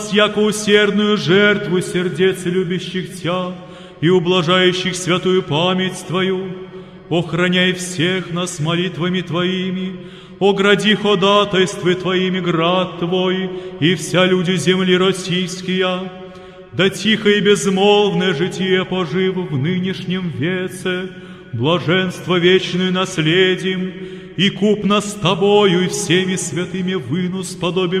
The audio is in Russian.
яко усердную жертву сердец любящих Тя и ублажающих святую память Твою. Охраняй всех нас молитвами Твоими, огради ходатайствы Твоими град Твой и вся люди земли российские. Да тихо и безмолвное житие пожив в нынешнем веце, блаженство вечное наследим, и куп нас Тобою и всеми святыми вынос подобием